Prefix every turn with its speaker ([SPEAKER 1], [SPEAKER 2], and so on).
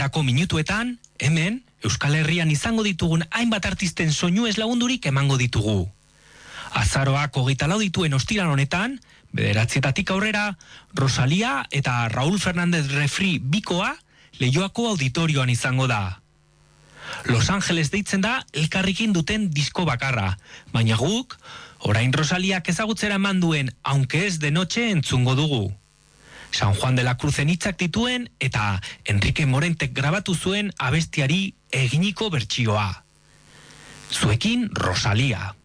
[SPEAKER 1] bueltarako minutuetan, hemen, Euskal Herrian izango ditugun hainbat artisten soinu ez lagundurik emango ditugu. Azaroak 24 dituen ostiral honetan, 9:00 aurrera, Rosalia eta Raúl Fernández Refri bikoa Leioako auditorioan izango da. Los Angeles deitzen da elkarrekin duten disko bakarra, baina guk, orain Rosaliak ezagutzera eman duen Aunque es de noche entzungo dugu. San Juan de la Cruzen hitzak dituen eta Enrique Morentek grabatu zuen abestiari eginiko bertsioa. Zuekin Rosalia.